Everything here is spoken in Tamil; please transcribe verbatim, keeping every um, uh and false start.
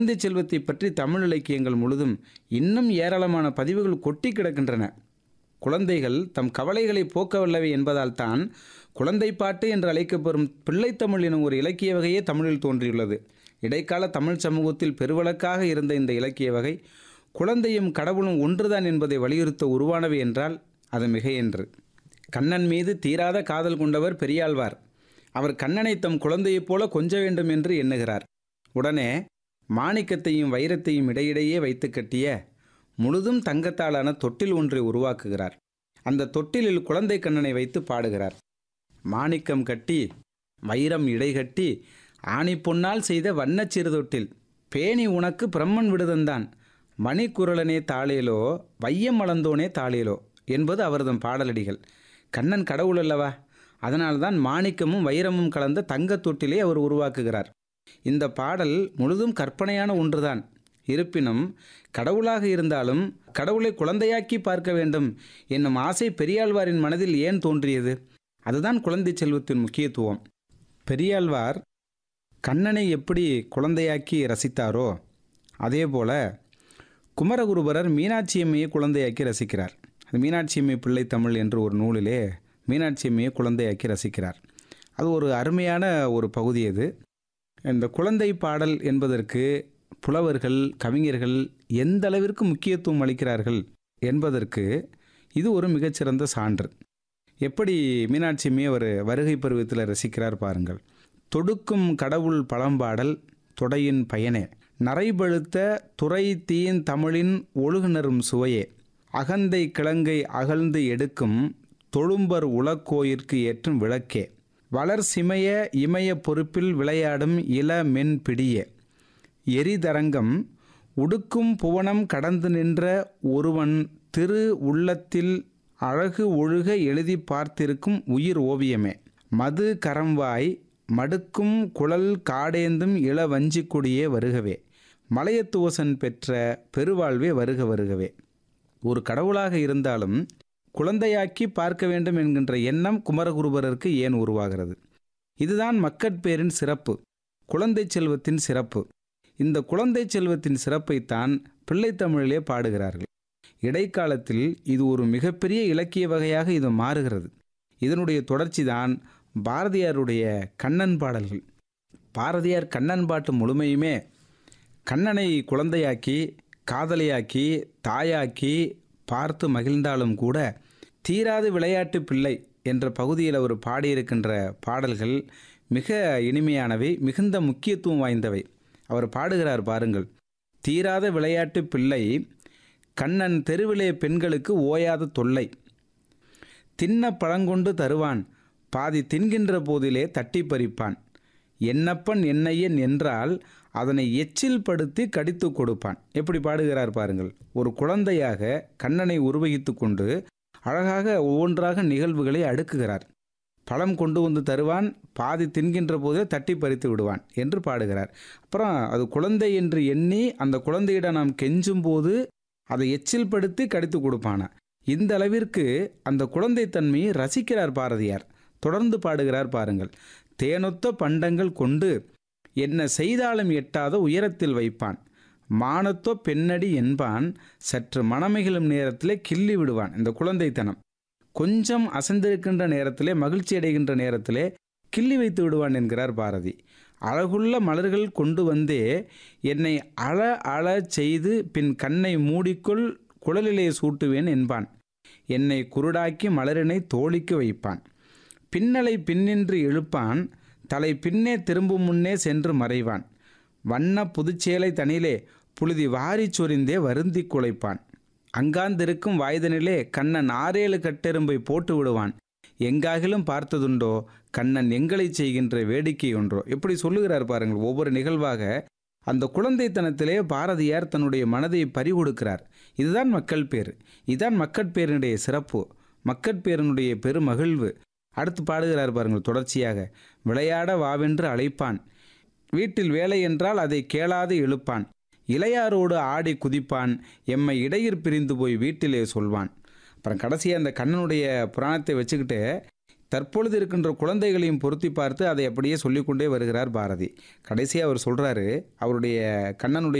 குழந்தை செல்வத்தை பற்றி தமிழ் இலக்கியங்கள் முழுதும் இன்னும் ஏராளமான பதிவுகள் கொட்டி கிடக்கின்றன. குழந்தைகள் தம் கவலைகளை போக்கவல்லவை என்பதால் தான் குழந்தை பாட்டு என்று அழைக்கப்பெறும் பிள்ளைத்தமிழ் எனும் ஒரு இலக்கிய வகையே தமிழில் தோன்றியுள்ளது. இடைக்கால தமிழ் சமூகத்தில் பெருவழக்காக இருந்த இந்த இலக்கிய வகை குழந்தையும் கடவுளும் ஒன்றுதான் என்பதை வலியுறுத்த உருவானவை என்றால் அது மிகையென்று. கண்ணன் மீது தீராத காதல் கொண்டவர் பெரியாழ்வார். அவர் கண்ணனை தம் குழந்தையைப் போல கொஞ்ச வேண்டும் என்று எண்ணுகிறார். உடனே மாணிக்கத்தையும் வைரத்தையும் இடையிடையே வைத்து கட்டிய முழுதும் தங்கத்தாலான தொட்டில் ஒன்றை உருவாக்குகிறார். அந்த தொட்டிலில் குழந்தை கண்ணனை வைத்து பாடுகிறார். மாணிக்கம் கட்டி வைரம் இடைகட்டி ஆணி பொன்னால் செய்த வண்ணச் சிறுதொட்டில் பேணி உனக்கு பிரம்மன் விடுதந்தான் மணிக்குரலனே தாளேலோ வையம் மலர்ந்தோனே தாளேலோ என்பது அவர்தம் பாடலடிகள். கண்ணன் கடவுள் அல்லவா? அதனால்தான் மாணிக்கமும் வைரமும் கலந்த தங்கத் தொட்டிலை அவர் உருவாக்குகிறார். இந்த பாடல் முழுதும் கற்பனையான ஒன்றுதான். இருப்பினும் கடவுளாக இருந்தாலும் கடவுளை குழந்தையாக்கி பார்க்க வேண்டும் என்னும் ஆசை பெரியாழ்வாரின் மனதில் ஏன் தோன்றியது? அதுதான் குழந்தை செல்வத்தின் முக்கியத்துவம். பெரியாழ்வார் கண்ணனை எப்படி குழந்தையாக்கி ரசித்தாரோ அதேபோல குமரகுருபரர் மீனாட்சியம்மையை குழந்தையாக்கி ரசிக்கிறார். அது மீனாட்சியம்மை பிள்ளை தமிழ் என்று ஒரு நூலிலே மீனாட்சியம்மையை குழந்தையாக்கி ரசிக்கிறார். அது ஒரு அருமையான ஒரு பகுதி. அது இந்த குழந்தை பாடல் என்பதற்கு புலவர்கள் கவிஞர்கள் எந்த அளவிற்கு முக்கியத்துவம் அளிக்கிறார்கள் என்பதற்கு இது ஒரு மிகச்சிறந்த சான்று. எப்படி மீனாட்சியம்மையை அவர் வருகை பருவத்தில் ரசிக்கிறார் பாருங்கள். தொடுக்கும் கடவுள் பழம்பாடல் தொடையின் பயனே நரைபழுத்த துறை தீன் தமிழின் ஒழுகுனரும் சுவையே அகந்தை கிழங்கை அகழ்ந்து எடுக்கும் தொழும்பர் உலக்கோயிற்கு ஏற்றும் விளக்கே வளர் சிமைய இமய பொறுப்பில் விளையாடும் இள மென் பிடியே எரிதரங்கம் உடுக்கும் புவனம் கடந்து நின்ற ஒருவன் திரு உள்ளத்தில் அழகு ஒழுக எழுதி பார்த்திருக்கும் உயிர் ஓவியமே மது கரம்வாய் மடுக்கும் குழல் காடேந்தும் இள வஞ்சிக்குடியே வருகவே மலையத்துவசன் பெற்ற பெருவாழ்வே வருக வருகவே. ஒரு கடவுளாக இருந்தாலும் குழந்தையாக்கி பார்க்க வேண்டும் என்கின்ற எண்ணம் குமரகுருபரருக்கு ஏன் உருவாகிறது? இதுதான் மக்கட்பேரின் சிறப்பு, குழந்தை செல்வத்தின் சிறப்பு. இந்த குழந்தை செல்வத்தின் சிறப்பைத்தான் பிள்ளைத்தமிழிலே பாடுகிறார்கள். இடைக்காலத்தில் இது ஒரு மிகப்பெரிய இலக்கிய வகையாக இது மாறுகிறது. இதனுடைய தொடர்ச்சி தான் பாரதியாருடைய கண்ணன் பாடல்கள். பாரதியார் கண்ணன் பாட்டு முழுமையுமே கண்ணனை குழந்தையாக்கி காதலியாக்கி தாயாக்கி பார்த்து மகிழ்ந்தாலும் கூட தீராது விளையாட்டு பிள்ளை என்ற பகுதியில் அவர் பாடியிருக்கின்ற பாடல்கள் மிக இனிமையானவை, மிகுந்த முக்கியத்துவம் வாய்ந்தவை. அவர் பாடுகிறார் பாருங்கள். தீராத விளையாட்டு பிள்ளை கண்ணன் தெருவிலே பெண்களுக்கு ஓயாத தொல்லை தின்ன பழங்கொண்டு தருவான் பாதி தின்கின்ற போதிலே தட்டி பறிப்பான் என்னப்பன் என்னையன் என்றால் அதனை எச்சில் படுத்தி கடித்து கொடுப்பான். எப்படி பாடுகிறார் பாருங்கள். ஒரு குழந்தையாக கண்ணனை உருவகித்து கொண்டு அழகாக ஒவ்வொன்றாக நிகழ்வுகளை அடுக்குகிறார். பழம் கொண்டு வந்து தருவான், பாதி தின்கின்ற போதே தட்டி பறித்து விடுவான் என்று பாடுகிறார். அப்புறம் அது குழந்தை என்று எண்ணி அந்த குழந்தையிடம் நாம் கெஞ்சும் போது அதை எச்சில் படுத்தி கடித்து கொடுப்பானா. இந்த அளவிற்கு அந்த குழந்தை தன்மையை ரசிக்கிறார் பாரதியார். தொடர்ந்து பாடுகிறார் பாருங்கள். தேனொத்த பண்டங்கள் கொண்டு என்ன செய்தாலும் எட்டாத உயரத்தில் வைப்பான் மானத்தோ பெண்ணடி என்பான் சற்று மனமிகளும் நேரத்திலே கிள்ளி விடுவான். இந்த குழந்தைத்தனம் கொஞ்சம் அசைந்திருக்கின்ற நேரத்திலே மகிழ்ச்சி அடைகின்ற நேரத்திலே கிள்ளி வைத்து விடுவான் என்கிறார் பாரதி. அழகுள்ள மலர்கள் கொண்டு வந்தே என்னை அழ அழ செய்து பின் கண்ணை மூடிக்கொள் குழலிலே சூட்டுவேன் என்பான் என்னை குருடாக்கி மலரினை தோளிக்கு வைப்பான் பின்னலை பின்னின்று இழுப்பான் தலை பின்னே திரும்பும் முன்னே சென்று மறைவான் வண்ண புதுச்சேலை தனிலே புழுதி வாரி சொரிந்தே வருந்தி குலைப்பான் அங்காந்திருக்கும் வாய்தனிலே கண்ணன் ஆறேழு கட்டெரும்பை போட்டு விடுவான் எங்காகிலும் பார்த்ததுண்டோ கண்ணன் எங்களை செய்கின்ற வேடிக்கை ஒன்றோ. எப்படி சொல்லுகிறார் பாருங்கள். ஒவ்வொரு நிகழ்வாக அந்த குழந்தைத்தனத்திலே பாரதியார் தன்னுடைய மனதை பறிகொடுக்கிறார். இதுதான் மக்கள் பேர், இதுதான் மக்கட்பேரினுடைய சிறப்பு, மக்கட்பேரினுடைய பெருமகிழ்வு. அடுத்து பாடுகிறார் பாருங்கள் தொடர்ச்சியாக. விளையாட வாவென்று அழைப்பான் வீட்டில் வேலை என்றால் அதை கேளாது எழுப்பான் இளையாரோடு ஆடி குதிப்பான் எம்மை இடையிற் பிரிந்து போய் வீட்டிலே சொல்வான். அப்புறம் கடைசியாக அந்த கண்ணனுடைய புராணத்தை வச்சுக்கிட்டு தற்பொழுது இருக்கின்ற குழந்தைகளையும் பொருத்தி பார்த்து அதை அப்படியே சொல்லிக்கொண்டே வருகிறார் பாரதி. கடைசியாக அவர் சொல்கிறாரு, அவருடைய கண்ணனுடைய